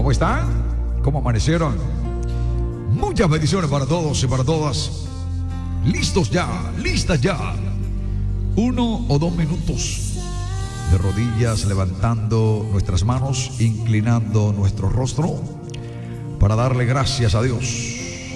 ¿Cómo están? ¿Cómo amanecieron? Muchas bendiciones para todos y para todas. Listos ya, listas ya. 1 o 2 minutos de rodillas, levantando nuestras manos, inclinando nuestro rostro para darle gracias a Dios.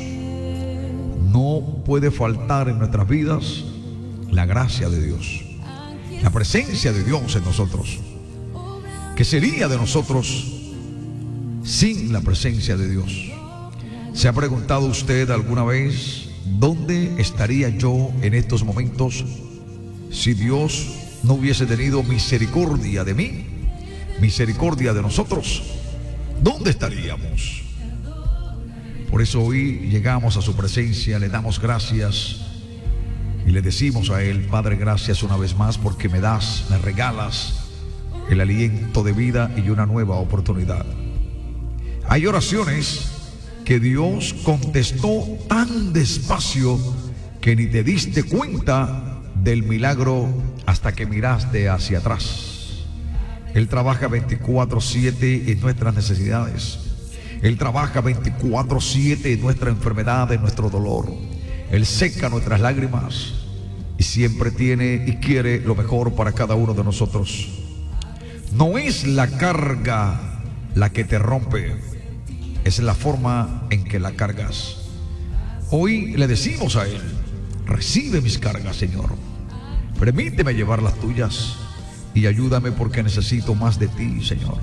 No puede faltar en nuestras vidas la gracia de Dios, la presencia de Dios en nosotros. ¿Qué sería de nosotros sin la presencia de Dios? ¿Se ha preguntado usted alguna vez dónde estaría yo en estos momentos si Dios no hubiese tenido misericordia de mí, misericordia de nosotros? ¿Dónde estaríamos? Por eso hoy llegamos a su presencia, le damos gracias y le decimos a Él: Padre, gracias una vez más porque me das, me regalas el aliento de vida y una nueva oportunidad. Hay oraciones que Dios contestó tan despacio que ni te diste cuenta del milagro hasta que miraste hacia atrás. Él trabaja 24/7 en nuestras necesidades. Él trabaja 24/7 en nuestra enfermedad, en nuestro dolor. Él seca nuestras lágrimas y siempre tiene y quiere lo mejor para cada uno de nosotros. No es la carga la que te rompe, es la forma en que la cargas. Hoy le decimos a Él: recibe mis cargas, Señor. Permíteme llevar las tuyas y ayúdame porque necesito más de ti, Señor.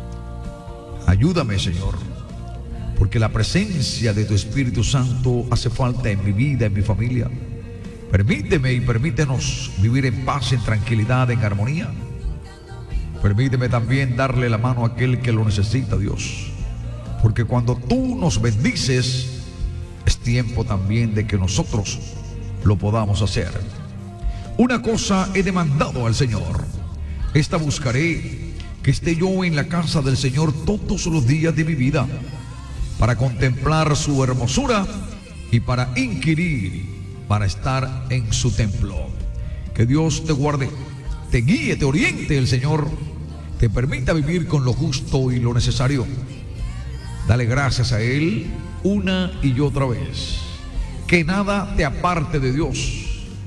Ayúdame, Señor, porque la presencia de tu Espíritu Santo hace falta en mi vida, en mi familia. Permíteme y permítenos vivir en paz, en tranquilidad, en armonía. Permíteme también darle la mano a aquel que lo necesita, Dios, porque cuando tú nos bendices, es tiempo también de que nosotros lo podamos hacer. Una cosa he demandado al Señor, esta buscaré, que esté yo en la casa del Señor todos los días de mi vida, para contemplar su hermosura y para inquirir, para estar en su templo. Que Dios te guarde, te guíe, te oriente el Señor, te permita vivir con lo justo y lo necesario. Dale gracias a Él una y otra vez. Que nada te aparte de Dios,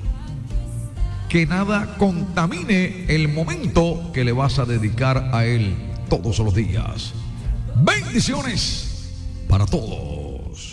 que nada contamine el momento que le vas a dedicar a Él todos los días. Bendiciones para todos.